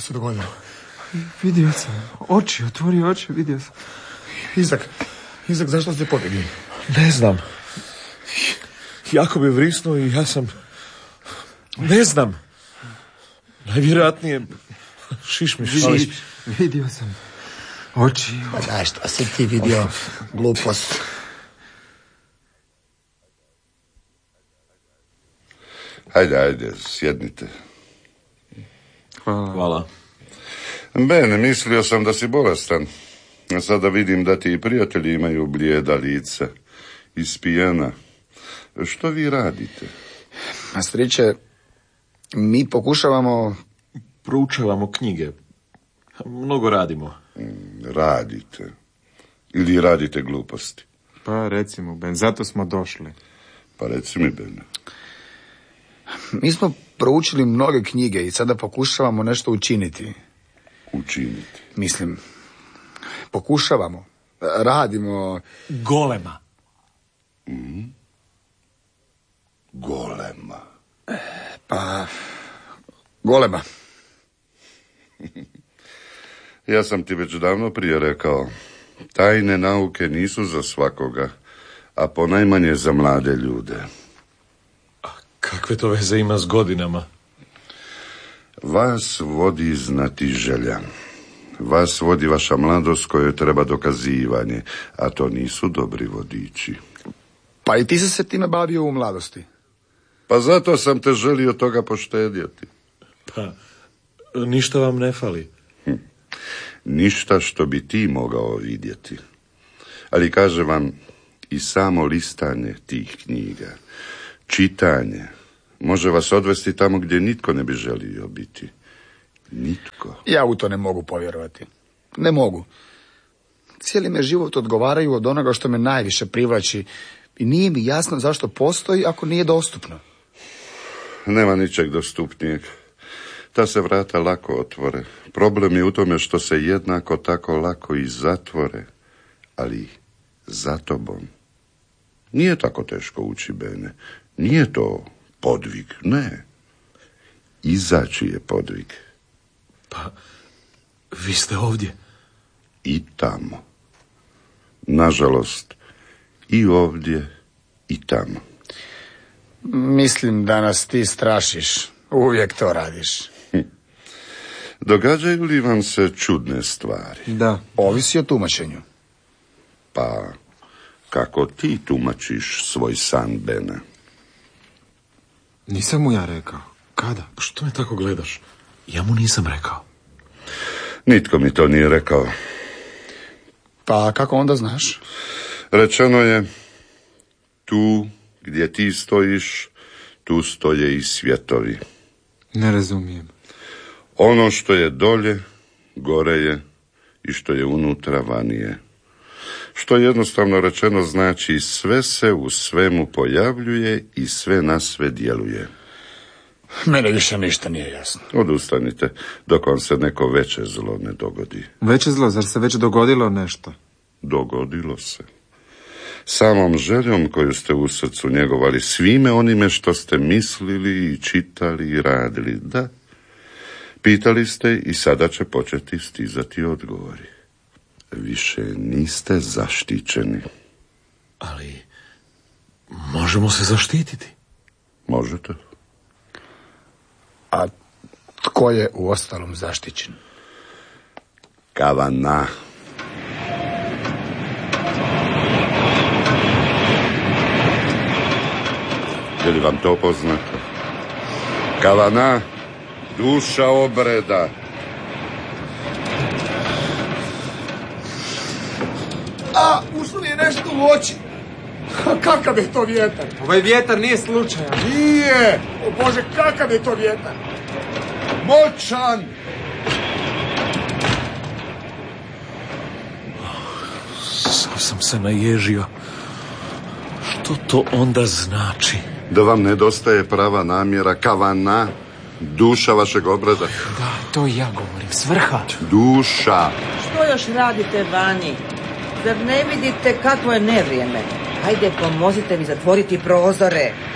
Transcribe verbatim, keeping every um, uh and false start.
se dogodilo? Vidio sam. Oči, otvori oči, vidio sam. Izak, Izak, zašto ste pobjegli? Ne znam. Jako bi vrisnuo i ja sam... Ne znam. Najvjerojatnije... Šišmiš. Vidio, vidio sam. Oči. Pa daj, što si ti vidio? Glupost. Hajde, ajde, sjednite. Hvala. Hvala. Bene, mislio sam da si bolestan. A sada vidim da ti i prijatelji imaju blijeda lica. Ispijana. Što vi radite? Striče, mi pokušavamo... Proučavamo knjige. Mnogo radimo. Radite. Ili radite gluposti? Pa recimo, Ben, zato smo došli. Pa reci mi, Bene. Mi smo proučili mnoge knjige i sada pokušavamo nešto učiniti. Učiniti? Mislim, pokušavamo. Radimo... Golema. Mm. Golema. Pa... Golema. Ja sam ti već davno prije rekao, tajne nauke nisu za svakoga, a ponajmanje za mlade ljude. A kakve to veze ima s godinama? Vas vodi znati želja. Vas vodi vaša mladost kojoj treba dokazivanje, a to nisu dobri vodiči. Pa i ti si se time bavio u mladosti. Pa zato sam te želio toga poštedjeti. Pa, ništa vam ne fali. Hm. Ništa što bi ti mogao vidjeti. Ali kažem vam, i samo listanje tih knjiga, čitanje, može vas odvesti tamo gdje nitko ne bi želio biti. Nitko. Ja u to ne mogu povjerovati. Ne mogu. Cijeli me život odgovaraju od onoga što me najviše privlači i nije mi jasno zašto postoji ako nije dostupno. Nema ničeg dostupnijeg. Ta se vrata lako otvore. Problem je u tome što se jednako tako lako i zatvore, ali za tobom. Nije tako teško ući, Bene. Nije to podvig, ne. Izaći je podvig. Pa, vi ste ovdje. I tamo. Nažalost, i ovdje, i tamo. Mislim da nas ti strašiš. Uvijek to radiš. Hm. Događaju li vam se čudne stvari? Da. Ovisi o tumačenju. Pa, kako ti tumačiš svoj san, Bene? Nisam mu ja rekao. Kada? Što me tako gledaš? Ja mu nisam rekao. Nitko mi to nije rekao. Pa kako onda znaš? Rečeno je, tu gdje ti stojiš, tu stoje i svjetovi. Ne razumijem. Ono što je dolje, gore je, i što je unutra, vani je. Što jednostavno rečeno znači sve se u svemu pojavljuje i sve na sve djeluje. Mene više ništa nije jasno. Odustanite, dok vam se neko veće zlo ne dogodi. Veće zlo, zar se već dogodilo nešto? Dogodilo se. Samom željom koju ste u srcu njegovali, svime onime što ste mislili i čitali i radili, da. Pitali ste i sada će početi stizati odgovori. Više niste zaštićeni. Ali, možemo se zaštititi. Možete. A tko je u ostalom zaštićen? Kavana. Je li vam to poznato? Kavana, duša obreda. A, ušlo mi je nešto u oči. Kakav je to vjetar? Ovaj vjetar nije slučajan. Nije! O Bože, kakav je to vjetar? Moćan! Sav sam se naježio. Što to onda znači? Da vam nedostaje prava namjera, kavana, duša vašeg obreda. Da, to ja govorim, svrha. Duša. Što još radite vani? Zar ne vidite kakvo je nevrijeme? Hajde, pomozite mi zatvoriti prozore.